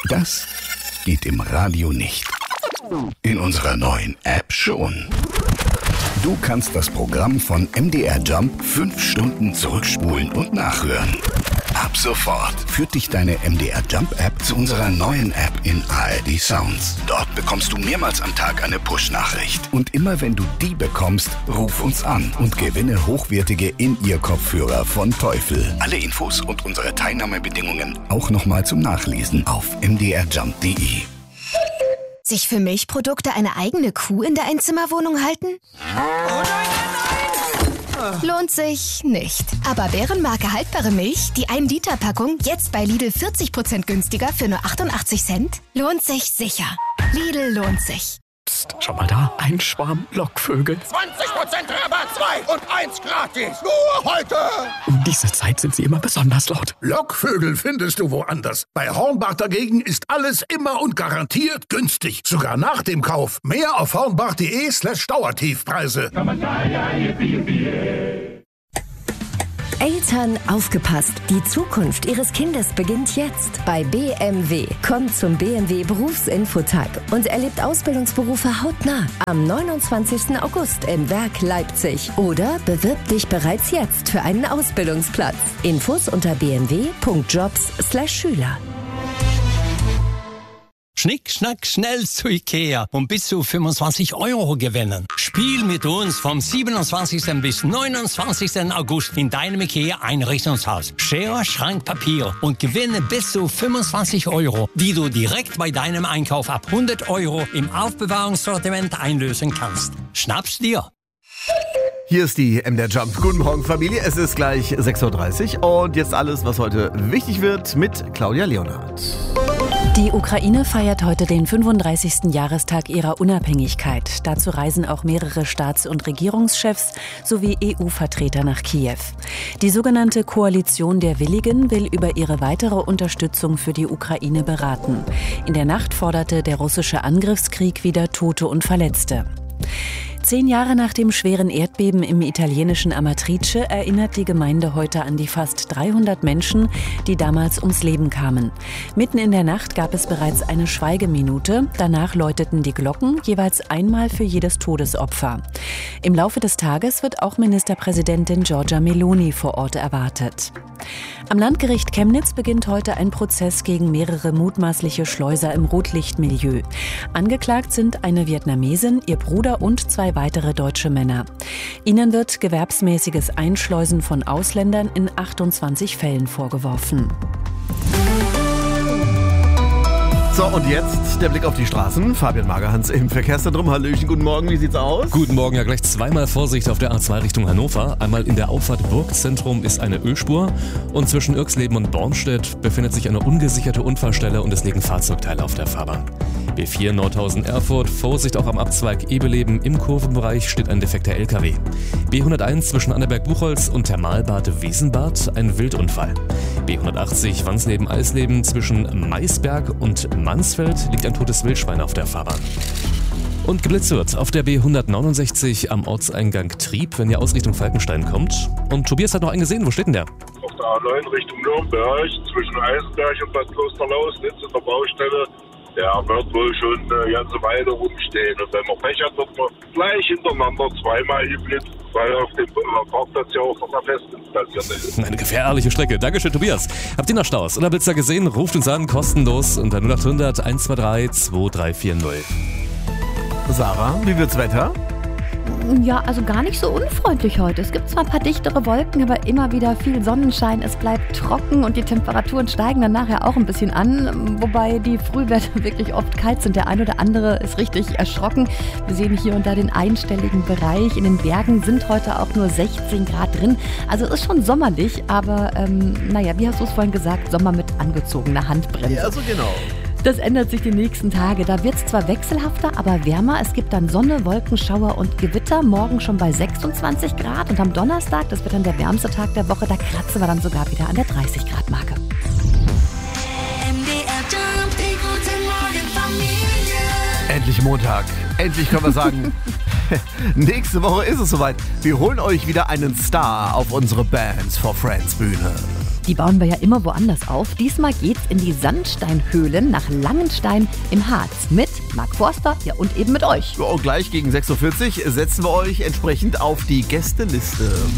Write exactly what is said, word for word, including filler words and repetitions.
Das geht im Radio nicht. In unserer neuen App schon. Du kannst das Programm von M D R Jump fünf Stunden zurückspulen und nachhören. Ab sofort führt dich deine M D R Jump App zu unserer neuen App in A R D Sounds. Dort bekommst du mehrmals am Tag eine Push-Nachricht. Und immer wenn du die bekommst, ruf uns an und gewinne hochwertige In-Ear-Kopfhörer von Teufel. Alle Infos und unsere Teilnahmebedingungen auch nochmal zum Nachlesen auf m d r jump punkt d e. Sich für Milchprodukte eine eigene Kuh in der Einzimmerwohnung halten? Oh nein, nein, nein! Lohnt sich nicht. Aber Bärenmarke haltbare Milch, die ein Liter Packung, jetzt bei Lidl vierzig Prozent günstiger für nur achtundachtzig Cent? Lohnt sich sicher. Lidl lohnt sich. Psst, schau mal da, ein Schwarm Lockvögel. zwanzig Prozent Rabatt, zwei und eins gratis. Nur heute. Um diese Zeit sind sie immer besonders laut. Lockvögel findest du woanders. Bei Hornbach dagegen ist alles immer und garantiert günstig. Sogar nach dem Kauf. Mehr auf hornbach.de slash Dauertiefpreise. Eltern, aufgepasst! Die Zukunft Ihres Kindes beginnt jetzt bei B M W. Kommt zum B M W Berufsinfotag und erlebt Ausbildungsberufe hautnah am neunundzwanzigsten August im Werk Leipzig. Oder bewirb dich bereits jetzt für einen Ausbildungsplatz. Infos unter b m w punkt jobs slash schüler. Schnick, schnack, schnell zu Ikea und bis zu fünfundzwanzig Euro gewinnen. Spiel mit uns vom siebenundzwanzigsten bis neunundzwanzigsten August in deinem Ikea Einrichtungshaus. Schere, Schrank, Papier und gewinne bis zu fünfundzwanzig Euro, die du direkt bei deinem Einkauf ab hundert Euro im Aufbewahrungssortiment einlösen kannst. Schnapp's dir! Hier ist die M D R Jump. Guten Morgen, Familie. Es ist gleich sechs Uhr dreißig und jetzt alles, was heute wichtig wird mit Claudia Leonhardt. Die Ukraine feiert heute den fünfunddreißigsten Jahrestag ihrer Unabhängigkeit. Dazu reisen auch mehrere Staats- und Regierungschefs sowie E U-Vertreter nach Kiew. Die sogenannte Koalition der Willigen will über ihre weitere Unterstützung für die Ukraine beraten. In der Nacht forderte der russische Angriffskrieg wieder Tote und Verletzte. Zehn Jahre nach dem schweren Erdbeben im italienischen Amatrice erinnert die Gemeinde heute an die fast dreihundert Menschen, die damals ums Leben kamen. Mitten in der Nacht gab es bereits eine Schweigeminute. Danach läuteten die Glocken, jeweils einmal für jedes Todesopfer. Im Laufe des Tages wird auch Ministerpräsidentin Giorgia Meloni vor Ort erwartet. Am Landgericht Chemnitz beginnt heute ein Prozess gegen mehrere mutmaßliche Schleuser im Rotlichtmilieu. Angeklagt sind eine Vietnamesin, ihr Bruder und zwei weitere deutsche Männer. Ihnen wird gewerbsmäßiges Einschleusen von Ausländern in achtundzwanzig Fällen vorgeworfen. So, und jetzt der Blick auf die Straßen. Fabian Magerhans im Verkehrszentrum. Hallöchen, guten Morgen, wie sieht's aus? Guten Morgen, ja gleich zweimal Vorsicht auf der A zwei Richtung Hannover. Einmal in der Auffahrt Burgzentrum ist eine Ölspur und zwischen Irxleben und Bornstedt befindet sich eine ungesicherte Unfallstelle und es liegen Fahrzeugteile auf der Fahrbahn. B vier Nordhausen-Erfurt, Vorsicht auch am Abzweig Ebeleben, im Kurvenbereich steht ein defekter L K W. B hunderteins zwischen Annaberg-Buchholz und Thermalbad-Wiesenbad, ein Wildunfall. B hundertachtzig Wansleben-Eisleben zwischen Maisberg und Mansfeld liegt ein totes Wildschwein auf der Fahrbahn. Und geblitzt wird auf der B hundertneunundsechzig am Ortseingang Trieb, wenn ihr aus Richtung Falkenstein kommt. Und Tobias hat noch einen gesehen, wo steht denn der? Auf der A neun Richtung Nürnberg, zwischen Eisenberg und Bad Klosterlausnitz in der Baustelle. Der wird wohl schon eine ganze Weile rumstehen. Und wenn man Pech hat, wird man gleich hintereinander zweimal geblitzt, weil auf dem Parkplatz ja auch noch eine Festinstallation ist. Eine gefährliche Strecke. Dankeschön, Tobias. Habt ihr noch Staus oder Blitzer gesehen? Ruft uns an, kostenlos unter null acht hundert eins zwei drei zwei drei vier null. Sarah, wie wird's Wetter? Ja, also gar nicht so unfreundlich heute. Es gibt zwar ein paar dichtere Wolken, aber immer wieder viel Sonnenschein. Es bleibt trocken und die Temperaturen steigen dann nachher auch ein bisschen an. Wobei die Frühwerte wirklich oft kalt sind. Der ein oder andere ist richtig erschrocken. Wir sehen hier und da den einstelligen Bereich. In den Bergen sind heute auch nur sechzehn Grad drin. Also es ist schon sommerlich, aber ähm, naja, wie hast du es vorhin gesagt, Sommer mit angezogener Handbremse. Ja, so genau. Das ändert sich die nächsten Tage. Da wird es zwar wechselhafter, aber wärmer. Es gibt dann Sonne, Wolkenschauer und Gewitter. Morgen schon bei sechsundzwanzig Grad. Und am Donnerstag, das wird dann der wärmste Tag der Woche, da kratzen wir dann sogar wieder an der dreißig Grad Marke. Endlich Montag. Endlich können wir sagen, nächste Woche ist es soweit. Wir holen euch wieder einen Star auf unsere Bands for Friends Bühne. Die bauen wir ja immer woanders auf. Diesmal geht's in die Sandsteinhöhlen nach Langenstein im Harz mit Marc Forster, ja, und eben mit euch. Und gleich gegen sechs Uhr vierzig setzen wir euch entsprechend auf die Gästeliste.